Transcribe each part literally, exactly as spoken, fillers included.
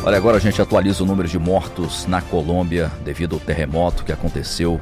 Olha, agora a gente atualiza o número de mortos na Colômbia devido ao terremoto que aconteceu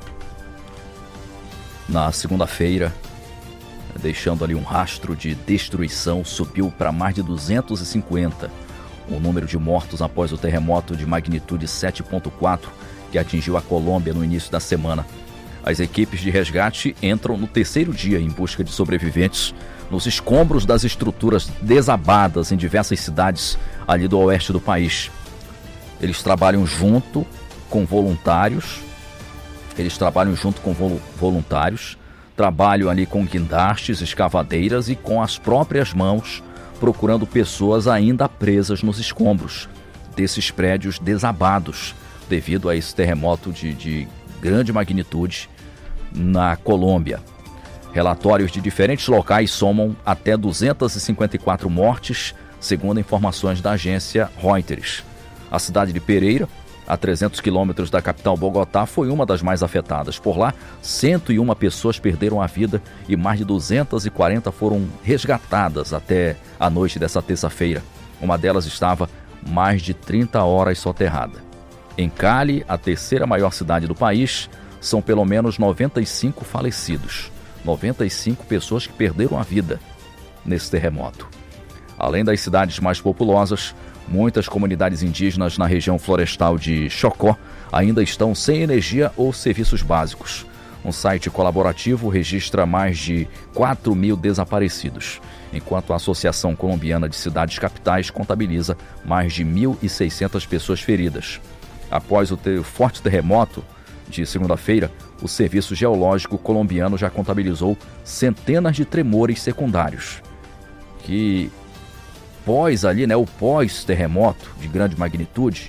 na segunda-feira, deixando ali um rastro de destruição. Subiu para mais de duzentos e cinquenta o número de mortos após o terremoto de magnitude sete ponto quatro que atingiu a Colômbia no início da semana. As equipes de resgate entram no terceiro dia em busca de sobreviventes nos escombros das estruturas desabadas em diversas cidades ali do oeste do país. Eles trabalham junto com voluntários, eles trabalham junto com vol- voluntários, trabalham ali com guindastes, escavadeiras e com as próprias mãos, procurando pessoas ainda presas nos escombros desses prédios desabados devido a esse terremoto de, de grande magnitude na Colômbia. Relatórios de diferentes locais somam até duzentas e cinquenta e quatro mortes, segundo informações da agência Reuters. A cidade de Pereira, a trezentos quilômetros da capital Bogotá, foi uma das mais afetadas. Por lá, cento e uma pessoas perderam a vida e mais de duzentas e quarenta foram resgatadas até a noite dessa terça-feira. Uma delas estava mais de trinta horas soterrada. Em Cali, a terceira maior cidade do país, são pelo menos noventa e cinco falecidos. noventa e cinco pessoas que perderam a vida nesse terremoto. Além das cidades mais populosas, muitas comunidades indígenas na região florestal de Chocó ainda estão sem energia ou serviços básicos. Um site colaborativo registra mais de quatro mil desaparecidos, enquanto a Associação Colombiana de Cidades Capitais contabiliza mais de mil e seiscentas pessoas feridas. Após o ter- forte terremoto de segunda-feira, o Serviço Geológico colombiano já contabilizou centenas de tremores secundários, que pós ali, né, o pós-terremoto de grande magnitude,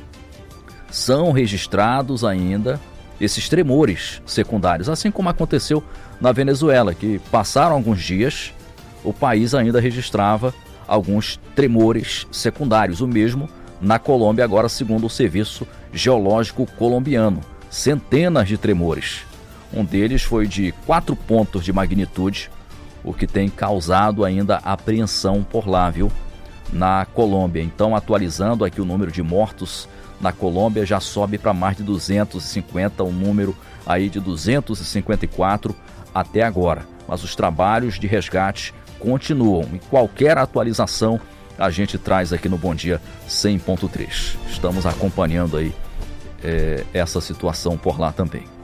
são registrados ainda esses tremores secundários, assim como aconteceu na Venezuela, que passaram alguns dias, o país ainda registrava alguns tremores secundários. O mesmo na Colômbia agora, segundo o Serviço Geológico colombiano. Centenas de tremores. Um deles foi de quatro pontos de magnitude, o que tem causado ainda apreensão por lá, viu? Na Colômbia. Então, atualizando aqui o número de mortos na Colômbia, já sobe para mais de duzentos e cinquenta, um número aí de duzentos e cinquenta e quatro até agora. Mas os trabalhos de resgate continuam e qualquer atualização a gente traz aqui no Bom Dia cem ponto três. Estamos acompanhando aí É, essa situação por lá também.